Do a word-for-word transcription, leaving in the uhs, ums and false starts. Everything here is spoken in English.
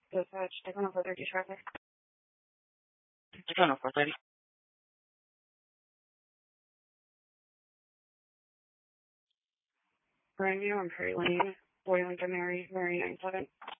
Dispatch, take on four thirty traffic. Take on four thirty. Grandview on Prairie Lane, Boylington, Mary, Mary nine seven.